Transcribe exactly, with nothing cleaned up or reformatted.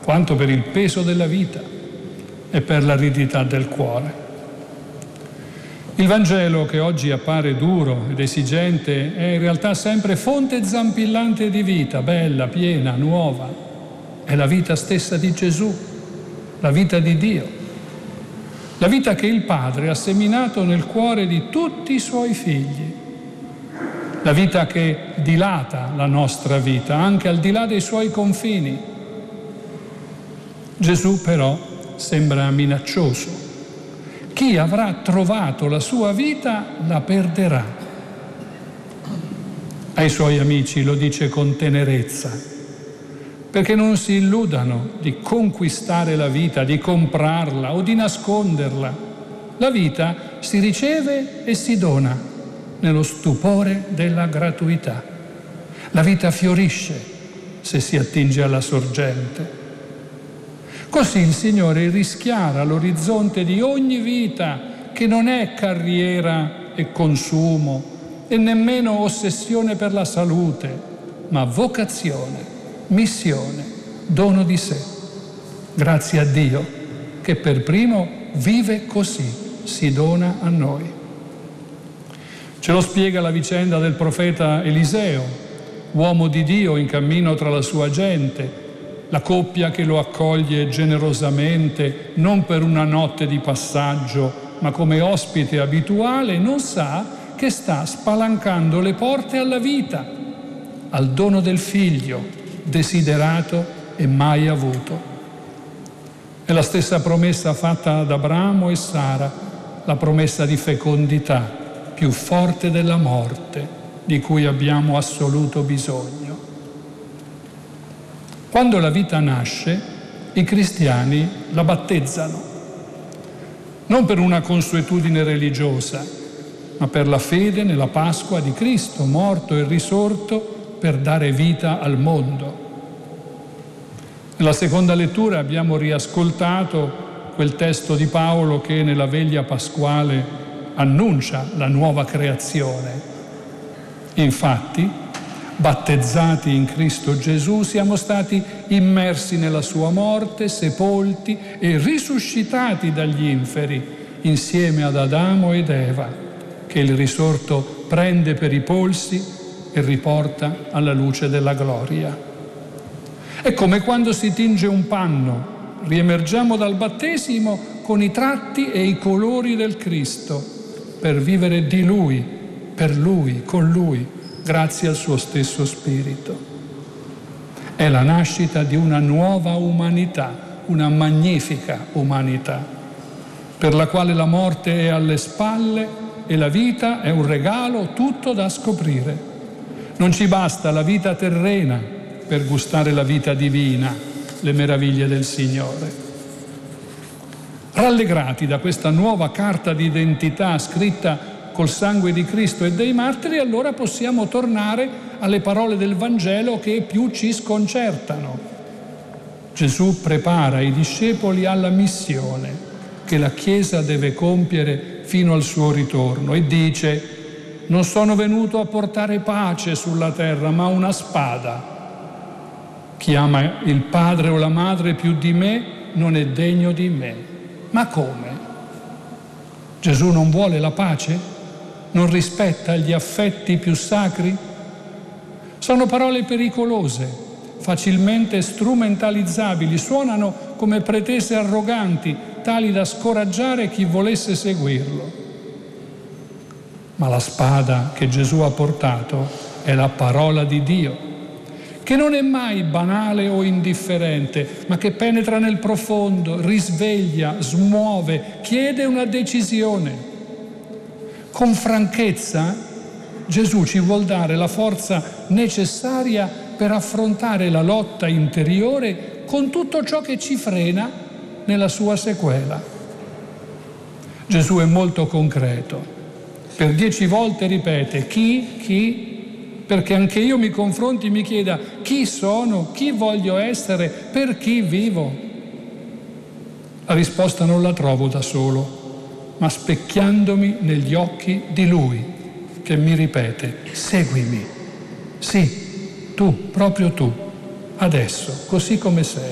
quanto per il peso della vita e per l'aridità del cuore. Il Vangelo, che oggi appare duro ed esigente, è in realtà sempre fonte zampillante di vita, bella, piena, nuova. È la vita stessa di Gesù, la vita di Dio, la vita che il Padre ha seminato nel cuore di tutti i suoi figli, la vita che dilata la nostra vita, anche al di là dei suoi confini. Gesù però sembra minaccioso. Chi avrà trovato la sua vita la perderà. Ai suoi amici lo dice con tenerezza, perché non si illudano di conquistare la vita, di comprarla o di nasconderla. La vita si riceve e si dona nello stupore della gratuità. La vita fiorisce se si attinge alla sorgente. Così il Signore rischiara l'orizzonte di ogni vita, che non è carriera e consumo e nemmeno ossessione per la salute, ma vocazione, missione, dono di sé. Grazie a Dio che per primo vive così, si dona a noi. Ce lo spiega la vicenda del profeta Eliseo, uomo di Dio in cammino tra la sua gente, la coppia che lo accoglie generosamente, non per una notte di passaggio, ma come ospite abituale, non sa che sta spalancando le porte alla vita, al dono del figlio, desiderato e mai avuto. È la stessa promessa fatta ad Abramo e Sara, la promessa di fecondità, più forte della morte, di cui abbiamo assoluto bisogno. Quando la vita nasce, i cristiani la battezzano, non per una consuetudine religiosa, ma per la fede nella Pasqua di Cristo, morto e risorto per dare vita al mondo. Nella seconda lettura abbiamo riascoltato quel testo di Paolo che nella veglia pasquale annuncia la nuova creazione. Infatti, battezzati in Cristo Gesù, siamo stati immersi nella sua morte, sepolti e risuscitati dagli inferi, insieme ad Adamo ed Eva, che il risorto prende per i polsi e riporta alla luce della gloria. È come quando si tinge un panno, riemergiamo dal battesimo con i tratti e i colori del Cristo, per vivere di Lui, per Lui, con Lui, grazie al suo stesso Spirito. È la nascita di una nuova umanità, una magnifica umanità, per la quale la morte è alle spalle e la vita è un regalo tutto da scoprire. Non ci basta la vita terrena per gustare la vita divina, le meraviglie del Signore. Rallegrati da questa nuova carta d'identità scritta col sangue di Cristo e dei martiri, allora possiamo tornare alle parole del Vangelo che più ci sconcertano. Gesù prepara i discepoli alla missione che la Chiesa deve compiere fino al suo ritorno e dice: non sono venuto a portare pace sulla terra, ma una spada. Chi ama il padre o la madre più di me non è degno di me. Ma come? Gesù non vuole la pace? Non rispetta gli affetti più sacri? Sono parole pericolose, facilmente strumentalizzabili, suonano come pretese arroganti, tali da scoraggiare chi volesse seguirlo. Ma la spada che Gesù ha portato è la parola di Dio, che non è mai banale o indifferente, ma che penetra nel profondo, risveglia, smuove, chiede una decisione. Con franchezza Gesù ci vuol dare la forza necessaria per affrontare la lotta interiore con tutto ciò che ci frena nella sua sequela. Gesù è molto concreto. Per dieci volte ripete chi, chi, perché anche io mi confronti e mi chieda chi sono, chi voglio essere, per chi vivo. La risposta non la trovo da solo, ma specchiandomi negli occhi di Lui, che mi ripete: seguimi. Sì, tu, proprio tu, adesso, così come sei.